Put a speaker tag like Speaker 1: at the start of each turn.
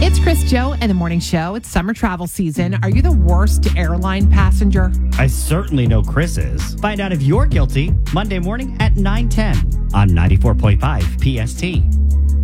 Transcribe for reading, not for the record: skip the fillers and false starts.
Speaker 1: It's Chris, Joe, and the morning show. It's summer travel season. Are you the worst airline passenger?
Speaker 2: I certainly know Chris is. Find out if you're guilty Monday morning at 9:10 on 94.5 PST.